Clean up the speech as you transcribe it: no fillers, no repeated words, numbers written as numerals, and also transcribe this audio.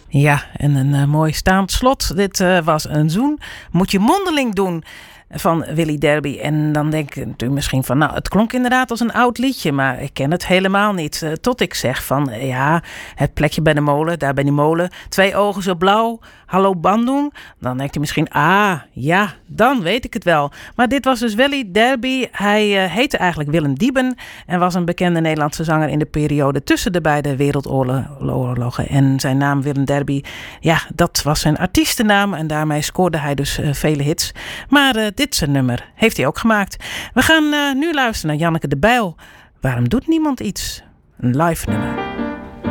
Ja, en een mooi staand slot. Dit was een zoen. Moet je mondeling doen van Willy Derby. En dan denk ik natuurlijk misschien van... nou, het klonk inderdaad als een oud liedje... maar ik ken het helemaal niet. Tot ik zeg van... ja, het plekje bij de molen, daar bij die molen... 2 ogen zo blauw, hallo Bandung. Dan denkt hij misschien... ja, dan weet ik het wel. Maar dit was dus Willy Derby. Hij heette eigenlijk Willem Dieben... en was een bekende Nederlandse zanger... in de periode tussen de beide wereldoorlogen. En zijn naam Willem Derby... ja, dat was zijn artiestennaam... en daarmee scoorde hij dus vele hits. Maar... dit zijn nummer heeft hij ook gemaakt. We gaan nu luisteren naar Janneke de Bijl. Waarom doet niemand iets? Een live nummer.